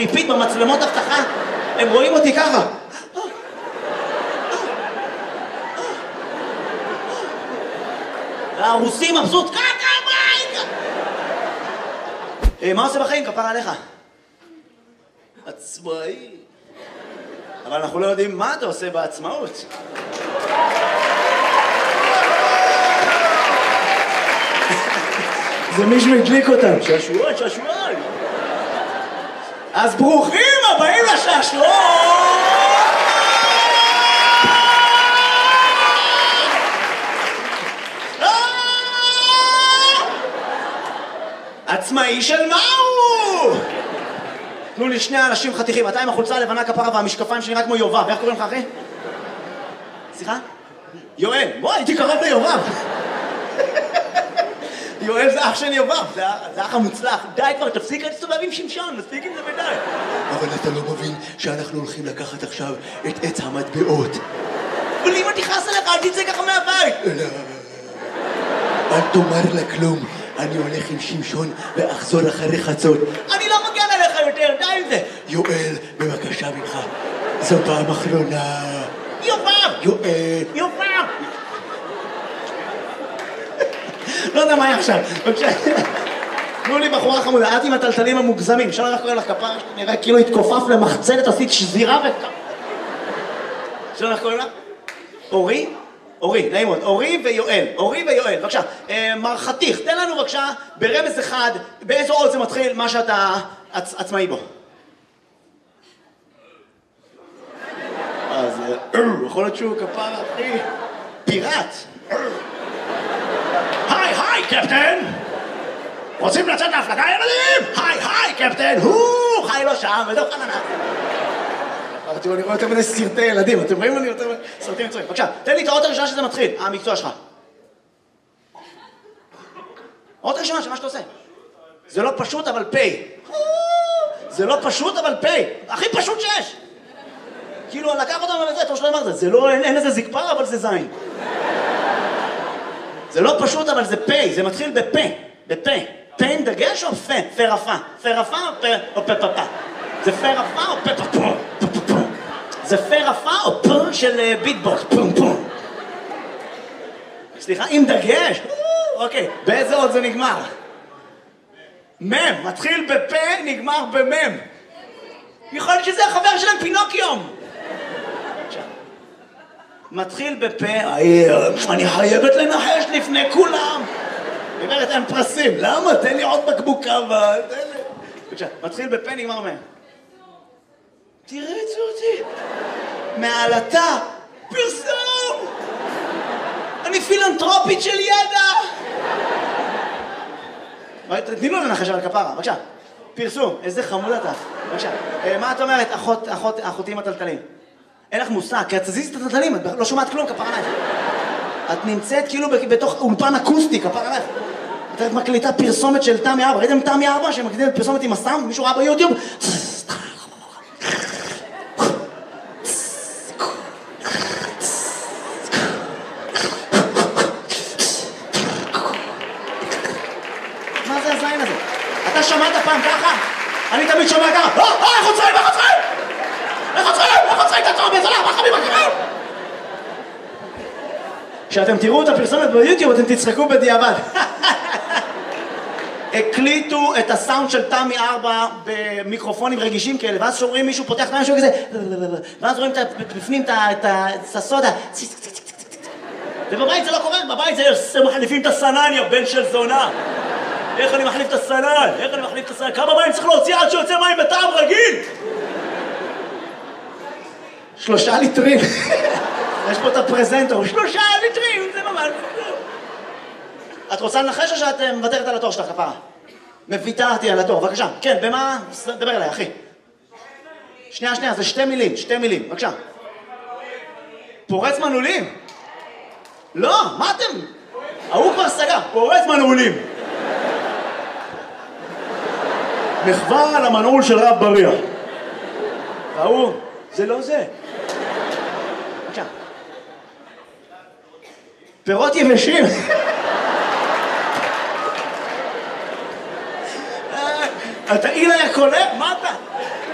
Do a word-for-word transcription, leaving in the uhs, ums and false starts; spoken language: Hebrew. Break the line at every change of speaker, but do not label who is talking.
בריפיט במצלמות הבטחה, הם רואים אותי ככה. הרוסים מבסוט, קקה מייק! מה עושה בחיים? כפרה עליך. עצמאי. אבל אנחנו לא יודעים מה אתה עושה בעצמאות. זה מישהו הדליק אותם. שעשועון, שעשועון. אז ברוכים הבאים לשעשועון! עצמאי של מהו? תנו לי שני אנשים חתיכים, אתה עם החולצה הלבנה כפרה והמשקפיים שנראה כמו יובב, איך קוראים לך אחי? סליחה? יואל, בוא, הייתי קרוב ליובב. יואל זה אח של יובב, זה אח המוצלח. די כבר, תפסיק להסתובב עם שמשון, מספיק עם זה ודי.
אבל אתה לא מבין שאנחנו הולכים לקחת עכשיו את עץ המטבעות.
אבל אם אני תכעס עליך, אל תצא ככה מהבית.
לא, אל תאמר לה כלום. אני הולך עם שמשון ואחזור אחרי חצות.
אני לא מגן עליך יותר, די עם זה.
יואל, בבקשה ממך, זו פעם אחרונה.
יובב!
יואל.
יובב! לא יודע מה היה עכשיו, בבקשה. תנו לי בחורה חמודה, את עם הטלטלים המוגזמים, אפשר לך קוראים לך כפרה, נראה כאילו התכופף למחצלת, עשית שזירה ו... אפשר לך קוראים לך? אורי? אורי, נעים מאוד, אורי ויואל, אורי ויואל, בבקשה. מר חתיך, תן לנו בבקשה ברמז אחד, באיזו עוד זה מתחיל מה שאתה עצמאי בו. אז יכול להיות שהוא כפרה, אחי, פיראט. היי, היי, קפטן! רוצים לצאת להפלגה, ילדים? היי, היי, קפטן! הוא חי לו שם, ודו חננה. אבל תראו, אני רואה יותר מדי סרטי ילדים, אתם רואים אני יותר מדי סרטים מצויים. בבקשה, תן לי את האות הראשונה שזה מתחיל, המקצוע שלך. האות הראשונה שמה שאתה עושה. זה לא פשוט, אבל פי. זה לא פשוט, אבל פי. הכי פשוט שיש. כאילו, לקח אותם לזה, אתה שלא אמרת, זה לא, אין לזה זקפה, אבל זה זין. זה לא פשוט, אבל זה פי, זה מתחיל בפה, בפה. פה עם דגש או פה? פה רפה. פה רפה או פה או פה פפה? זה פה רפה או פה פפה? זה פה רפה או פה של ביטבוקס? פום פום. סליחה, עם דגש? אוקיי, באיזה עוד זה נגמר? מם, מתחיל בפה, נגמר במם. יכול להיות שזה החבר שלהם פינוקיום. מתחיל בפה, אני חייבת לנחש לפני כולם. גברת, אין פרסים. למה? תן לי עוד בקבוק קווה. בבקשה, מתחיל בפה, נגמר מהם. תראה את זה אותי. מעלתה, פרסום. אני פילנטרופית של ידע. תני לו לנחש על הכפרה, בבקשה. פרסום, איזה חמוד אתה. בבקשה. מה את אומרת, אחות, אחות, אחותי עם הטלטלים? אין לך מושג, כי את תזיז את הטלטלים, את לא שומעת כלום, כפרה עלייך. את נמצאת כאילו בתוך אולפן אקוסטי, כפרה עלייך. את מקליטה פרסומת של תמי ארבע, ראיתם תמי ארבע שמקליטה פרסומת עם הסם? מישהו ראה ביוטיוב? מה זה הזין הזה? אתה שמעת פעם ככה? אני תמיד שומע ככה, אה, אה, איך עוצרים, איך עוצרים? איך עוצרים, איך עוצרים, תעצור בזולה, מה חביב הקרב? כשאתם תראו את הפרסומת ביוטיוב, אתם תצחקו בדיעבד. הקליטו את הסאונד של תמי ארבע במיקרופונים רגישים כאלה, ואז שומעים מישהו פותח את משהו כזה, ואז רואים בפנים את הסודה. ובבית זה לא קורה, בבית זה מחליפים את הסנן, יא בן של זונה. איך אני מחליף את הסנן? איך אני מחליף את הסנן? כמה מים צריך להוציא עד שיוצא מים בטעם רגיל? שלושה ליטרים. יש פה את הפרזנטור, שלושה ליטרים, זה ממש... את רוצה לנחש או שאת מוותרת על התור שלך, כפרה? מוויתרתי על התור, בבקשה. כן, במה? דבר אליי, אחי. שנייה, שנייה, זה שתי מילים, שתי מילים, בבקשה. פורץ מנעולים? לא, מה אתם? ההוא כבר סגר, פורץ מנעולים. מחווה על המנעול של רב בריח. והוא, זה לא זה. בבקשה. פירות יבשים. אתה אילה יקולה? מה אתה?